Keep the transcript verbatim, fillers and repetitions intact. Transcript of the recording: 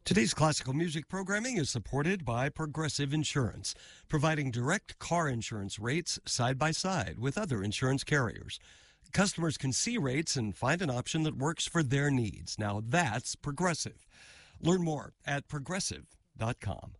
Today's classical music programming is supported by Progressive Insurance, providing direct car insurance rates side by side with other insurance carriers. Customers can see rates and find an option that works for their needs. Now that's Progressive. Learn more at progressive dot com.